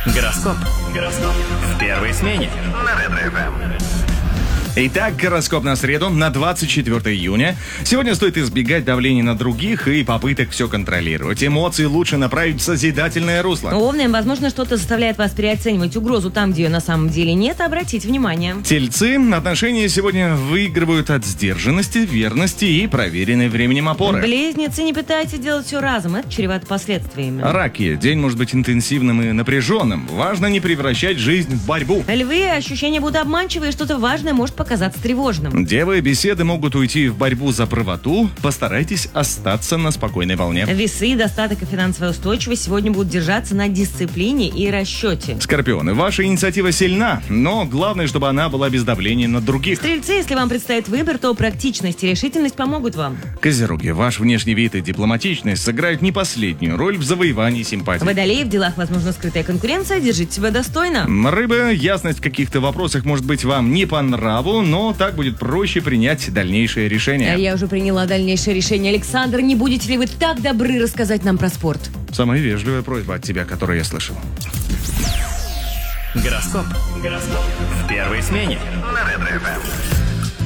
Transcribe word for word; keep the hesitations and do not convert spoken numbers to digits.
Гороскоп. Гороскоп. В первой смене. На Ретро-ФМ. Итак, гороскоп на среду, на двадцать четвёртое июня. Сегодня стоит избегать давления на других и попыток все контролировать. Эмоции лучше направить в созидательное русло. Овны, возможно, что-то заставляет вас переоценивать угрозу там, где ее на самом деле нет. Обратите внимание. Тельцы, отношения сегодня выигрывают от сдержанности, верности и проверенной временем опоры. Близнецы, не пытайтесь делать все разом, это чревато последствиями. Раки, день может быть интенсивным и напряженным. Важно не превращать жизнь в борьбу. Львы, ощущения будут обманчивые, что-то важное может показаться тревожным. Девы, беседы могут уйти в борьбу за правоту. Постарайтесь остаться на спокойной волне. Весы, достаток и финансовая устойчивость сегодня будут держаться на дисциплине и расчете. Скорпионы, ваша инициатива сильна, но главное, чтобы она была без давления на других. Стрельцы, если вам предстоит выбор, то практичность и решительность помогут вам. Козероги, ваш внешний вид и дипломатичность сыграют не последнюю роль в завоевании симпатии. Водолеи, в делах возможна скрытая конкуренция, держите себя достойно. Рыбы, ясность в каких-то вопросах может быть вам не по нраву, но так будет проще принять дальнейшее решение. А я уже приняла дальнейшее решение. Александр, не будете ли вы так добры рассказать нам про спорт? Самая вежливая просьба от тебя, которую я слышал. Гороскоп. Гороскоп. В первой смене. На Ретро-ФМ.